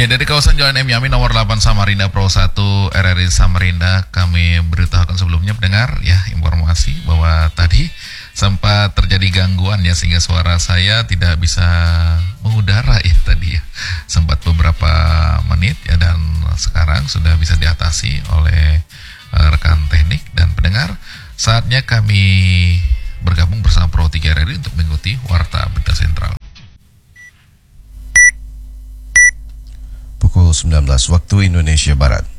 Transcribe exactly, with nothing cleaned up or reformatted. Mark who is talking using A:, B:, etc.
A: Ya, dari kawasan Jalan M. Yamin nomor delapan Samarinda Pro satu R R I Samarinda, kami beritahukan sebelumnya pendengar ya informasi bahwa tadi sempat terjadi gangguan ya sehingga suara saya tidak bisa mengudara ya tadi ya. Sempat beberapa menit ya, dan sekarang sudah bisa diatasi oleh uh, rekan teknik dan pendengar. Saatnya kami bergabung bersama Pro tiga R R I untuk mengikuti Warta Berita Sentral.
B: Pukul sembilan belas waktu Indonesia Barat.